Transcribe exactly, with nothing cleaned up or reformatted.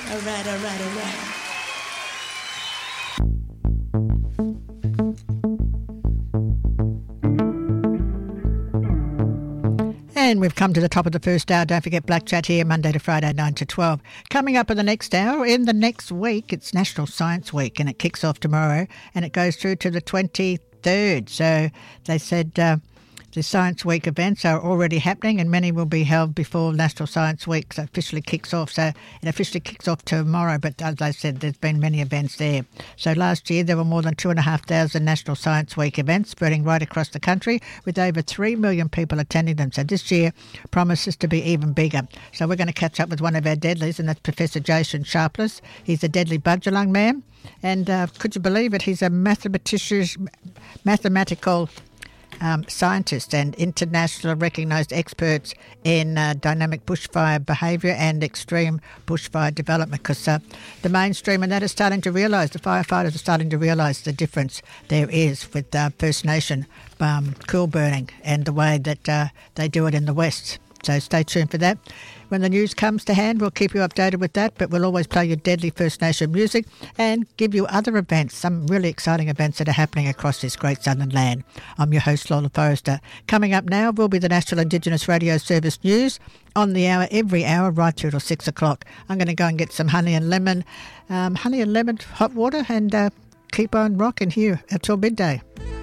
All right, all right, all right. And we've come to the top of the first hour. Don't forget Black Chat here, Monday to Friday, nine to twelve. Coming up in the next hour, in the next week, it's National Science Week, and it kicks off tomorrow, and it goes through to the twenty-third. So they said uh, the Science Week events are already happening, and many will be held before National Science Week so officially kicks off. So it officially kicks off tomorrow, but as I said, there's been many events there. So last year there were more than two and a half thousand National Science Week events spreading right across the country, with over three million people attending them. So this year promises to be even bigger. So we're going to catch up with one of our deadlies, and that's Professor Jason Sharpless. He's a deadly Budjalung man, and uh, could you believe it? He's a mathematician, mathematical Um, scientists and international recognised experts in uh, dynamic bushfire behaviour and extreme bushfire development, because uh, the mainstream and that is starting to realise, the firefighters are starting to realise the difference there is with uh, First Nation um, cool burning and the way that uh, they do it in the West. So stay tuned for that. When the news comes to hand, we'll keep you updated with that, but we'll always play your deadly First Nation music and give you other events, some really exciting events that are happening across this great southern land. I'm your host, Lola Forrester. Coming up now will be the National Indigenous Radio Service News on the hour, every hour, right through till six o'clock. I'm going to go and get some honey and lemon, um, honey and lemon hot water, and uh, keep on rocking here until midday.